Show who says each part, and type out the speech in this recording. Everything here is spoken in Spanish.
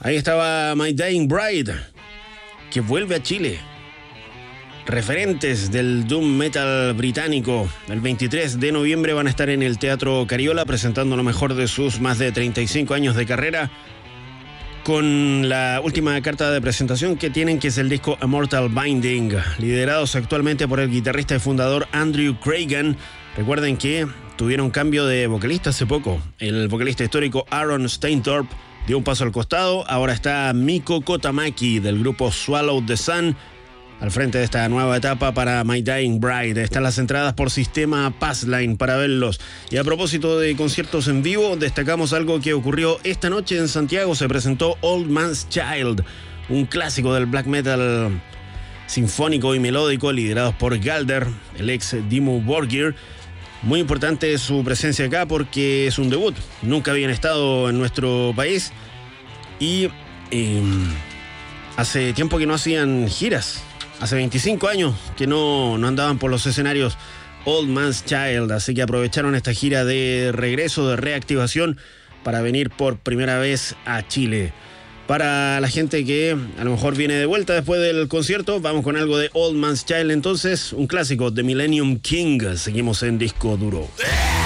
Speaker 1: Ahí estaba My Dying Bride, que vuelve a Chile. Referentes del doom metal británico. El 23 de noviembre van a estar en el Teatro Cariola presentando lo mejor de sus más de 35 años de carrera, con la última carta de presentación que tienen, que es el disco Immortal Binding, liderados actualmente por el guitarrista y fundador Andrew Cragan. Recuerden que tuvieron cambio de vocalista hace poco. El vocalista histórico Aaron Steinthorpe dio un paso al costado. Ahora está Miko Kotamaki del grupo Swallow the Sun al frente de esta nueva etapa para My Dying Bride. Están las entradas por sistema Passline para verlos. Y a propósito de conciertos en vivo, destacamos algo que ocurrió esta noche en Santiago. Se presentó Old Man's Child, un clásico del black metal sinfónico y melódico, liderados por Galder, el ex Dimmu Borgir. Muy importante su presencia acá porque es un debut. Nunca habían estado en nuestro país y hace tiempo que no hacían giras. Hace 25 años que no andaban por los escenarios Old Man's Child, así que aprovecharon esta gira de regreso, de reactivación, para venir por primera vez a Chile. Para la gente que a lo mejor viene de vuelta después del concierto, vamos con algo de Old Man's Child entonces, un clásico de Millennium King. Seguimos en Disco Duro.